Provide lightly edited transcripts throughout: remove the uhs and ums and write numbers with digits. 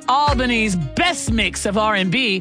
Albany's best mix of R&B,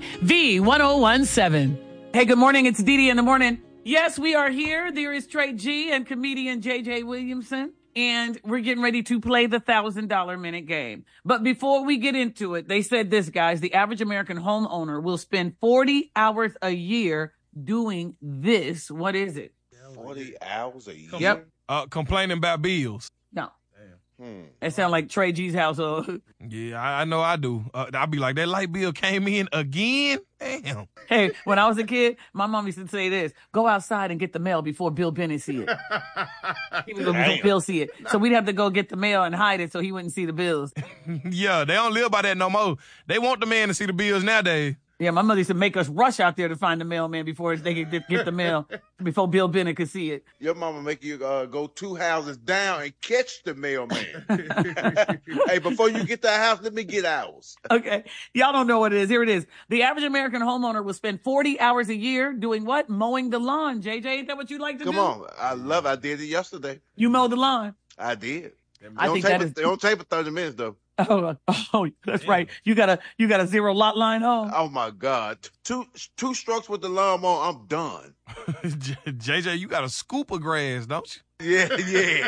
V1017. Hey, good morning. It's Dee Dee in the morning. Yes, we are here. There is Trey G and comedian JJ Williamson, and we're getting ready to play the $1,000 minute game. But before we get into it, they said this, guys, the average American homeowner will spend 40 hours a year doing this. What is it? 40 hours a year? Yep. Complaining about bills. No. It sounds like Trey G's household. Yeah, I know I do. I'll be like, that light bill came in again? Damn. Hey, when I was a kid, my mom used to say this: go outside and get the mail before Bill Bennett see it. Before Bill see it. So we'd have to go get the mail and hide it so he wouldn't see the bills. Yeah, they don't live by that no more. They want the man to see the bills nowadays. Yeah, my mother used to make us rush out there to find the mailman before they could get the mail, before Bill Bennett could see it. Your mama make you go 2 houses down and catch the mailman. Hey, before you get that house, let me get ours. Okay. Y'all don't know what it is. Here it is. The average American homeowner will spend 40 hours a year doing what? Mowing the lawn. JJ, ain't that what you like to do? Come on. I did it yesterday. You mow the lawn. I did. I think they don't take for 30 minutes, though. Oh, that's right. You got a zero lot line home. Oh, my God. Two strokes with the lawnmower, I'm done. JJ, you got a scoop of grass, don't you? Yeah.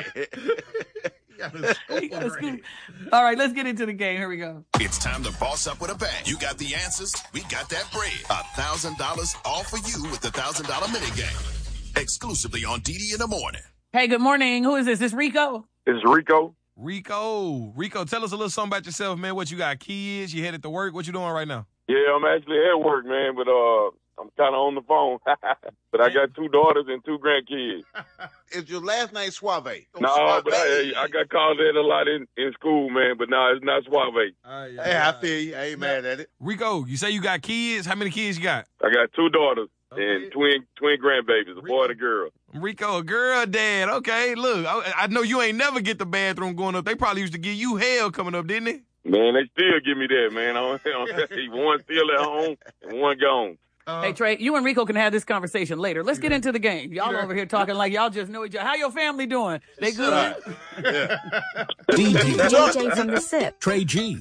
You got a scoop. All right, let's get into the game. Here we go. It's time to boss up with a bang. You got the answers. We got that bread. $1,000 all for you with the $1,000 minute game. Exclusively on Dee Dee in the morning. Hey, good morning. Who is this? This Rico? It's Rico. Rico, tell us a little something about yourself, man. What you got? Kids? You headed to work? What you doing right now? Yeah, I'm actually at work, man, but I'm kind of on the phone. But I got 2 daughters and 2 grandkids. Is your last name Suave? No, but I got called that a lot in school, man, but no, it's not Suave. Hey, I feel you. I ain't mad at it. Rico, you say you got kids? How many kids you got? I got 2 daughters and twin grandbabies, a boy and a girl. Rico, a girl dad. Okay, look, I know you ain't never get the bathroom going up. They probably used to give you hell coming up, didn't they? Man, they still give me that, man. One still at home and one gone. Hey, Trey, you and Rico can have this conversation later. Let's get into the game. Y'all over here talking like y'all just know each other. How your family doing? They good? JJ from the SIP. Trey G.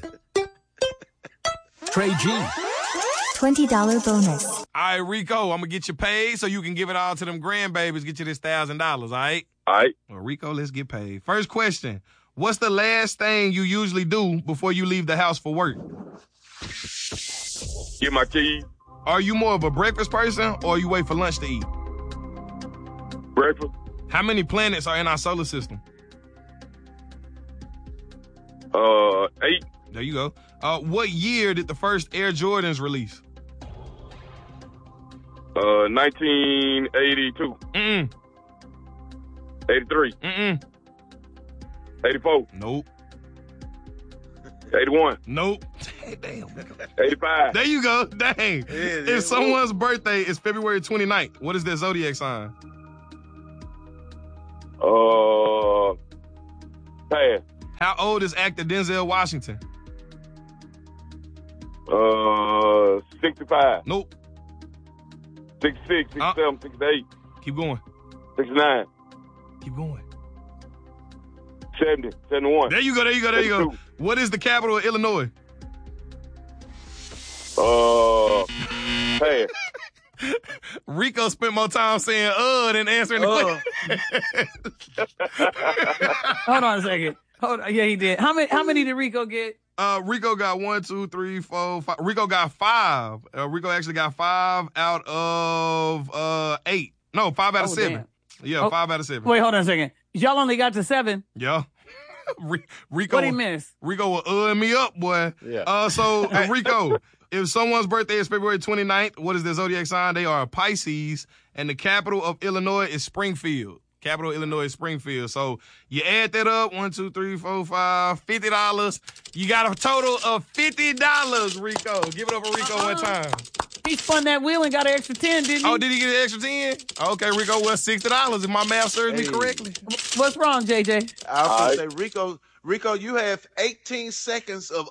$20 bonus. All right, Rico, I'm going to get you paid so you can give it all to them grandbabies, get you this $1,000, all right? All right. Well, Rico, let's get paid. First question. What's the last thing you usually do before you leave the house for work? Get my keys. Are you more of a breakfast person or you wait for lunch to eat? Breakfast. How many planets are in our solar system? 8. There you go. What year did the first Air Jordans release? 1982. 83. 84. Nope. 81. Nope. Damn. 85. There you go. Dang. If someone's birthday is February 29th, what is their zodiac sign? Pass. How old is actor Denzel Washington? 65. Nope. 66, 67, 68. Keep going. 69. Keep going. 70, 71. There you go. What is the capital of Illinois? Pass. Rico spent more time saying than answering the question. Hold on a second. Yeah, he did. How many did Rico get? Rico got 1, 2, 3, 4, 5. Rico got 5. Rico actually got 5 out of 8. No, 5 out of 7. Damn. Yeah, 5 out of 7. Wait, hold on a second. Y'all only got to 7. Yeah. Rico. What'd he miss? Rico was me up, boy. Yeah. So Rico, if someone's birthday is February 29th, what is their zodiac sign? They are a Pisces, and the capital of Illinois is Springfield. Capital of Illinois is Springfield. So you add that up, 1, 2, 3, 4, 5, $50. You got a total of $50, Rico. Give it up for Rico one time. He spun that wheel and got an extra 10, didn't he? Oh, did he get an extra 10? Okay, Rico, well, $60 if my math serves me correctly. What's wrong, JJ? I was going to say, Rico, you have 18 seconds of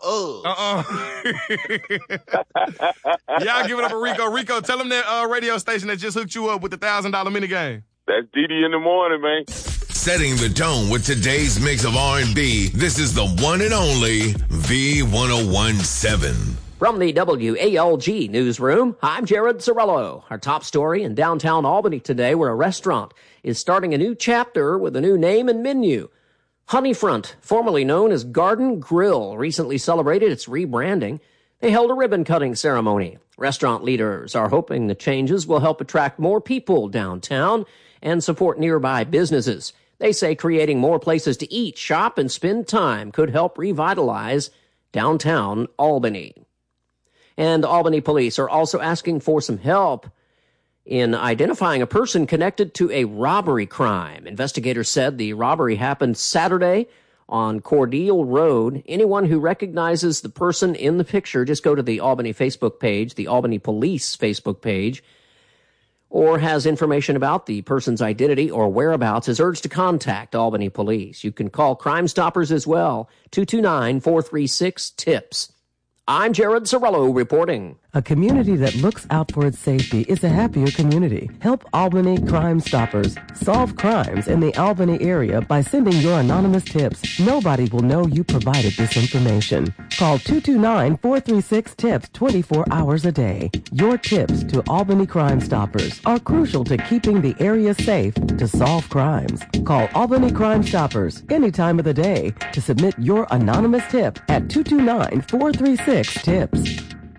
Y'all give it up for Rico. Rico, tell him that radio station that just hooked you up with the $1,000 minigame. That's Dee Dee in the morning, man. Setting the tone with today's mix of R&B, this is the one and only V1017. From the WALG newsroom, I'm Jared Sorello. Our top story in downtown Albany today, where a restaurant is starting a new chapter with a new name and menu. Honeyfront, formerly known as Garden Grill, recently celebrated its rebranding. They held a ribbon-cutting ceremony. Restaurant leaders are hoping the changes will help attract more people downtown and support nearby businesses. They say creating more places to eat, shop, and spend time could help revitalize downtown Albany. And Albany police are also asking for some help in identifying a person connected to a robbery crime. Investigators said the robbery happened Saturday on Cordial Road. Anyone who recognizes the person in the picture, just go to the Albany Facebook page, the Albany Police Facebook page, or has information about the person's identity or whereabouts, is urged to contact Albany Police. You can call Crime Stoppers as well, 229-436-TIPS. I'm Jared Sorello reporting. A community that looks out for its safety is a happier community. Help Albany Crime Stoppers solve crimes in the Albany area by sending your anonymous tips. Nobody will know you provided this information. Call 229-436-TIPS 24 hours a day. Your tips to Albany Crime Stoppers are crucial to keeping the area safe to solve crimes. Call Albany Crime Stoppers any time of the day to submit your anonymous tip at 229-436-TIPS.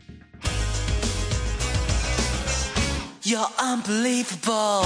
You're unbelievable.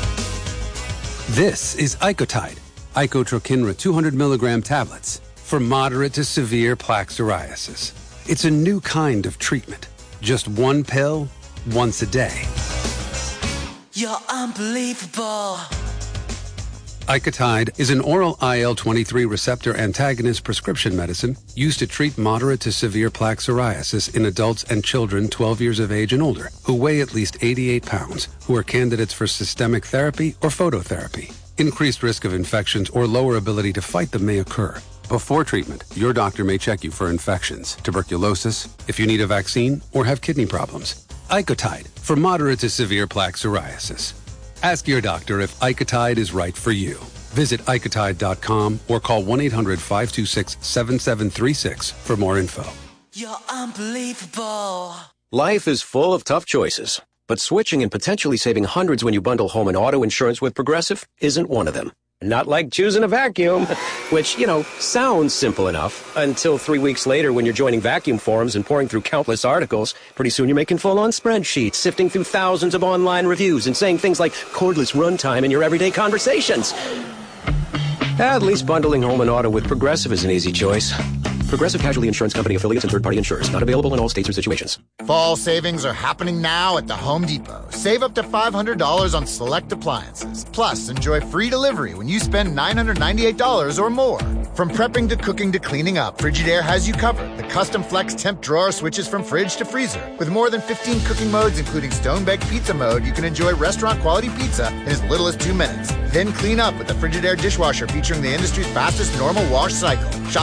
This is Icotide, Icotrokinra 200 milligram tablets for moderate to severe plaque psoriasis. It's a new kind of treatment. Just one pill, once a day. You're unbelievable. Icotide is an oral IL-23 receptor antagonist prescription medicine used to treat moderate to severe plaque psoriasis in adults and children 12 years of age and older who weigh at least 88 pounds, who are candidates for systemic therapy or phototherapy. Increased risk of infections or lower ability to fight them may occur. Before treatment, your doctor may check you for infections, tuberculosis, if you need a vaccine, or have kidney problems. Icotide for moderate to severe plaque psoriasis. Ask your doctor if Icotide is right for you. Visit Icotide.com or call 1-800-526-7736 for more info. You're unbelievable. Life is full of tough choices, but switching and potentially saving hundreds when you bundle home and auto insurance with Progressive isn't one of them. Not like choosing a vacuum, which, sounds simple enough until 3 weeks later when you're joining vacuum forums and pouring through countless articles. Pretty soon you're making full-on spreadsheets, sifting through thousands of online reviews and saying things like cordless runtime in your everyday conversations. At least bundling home and auto with Progressive is an easy choice. Progressive Casualty Insurance Company affiliates and third-party insurers. Not available in all states or situations. Fall savings are happening now at the Home Depot. Save up to $500 on select appliances. Plus, enjoy free delivery when you spend $998 or more. From prepping to cooking to cleaning up, Frigidaire has you covered. The custom flex temp drawer switches from fridge to freezer. With more than 15 cooking modes, including stone-baked pizza mode, you can enjoy restaurant-quality pizza in as little as 2 minutes. Then clean up with the Frigidaire dishwasher featuring the industry's fastest normal wash cycle. Shop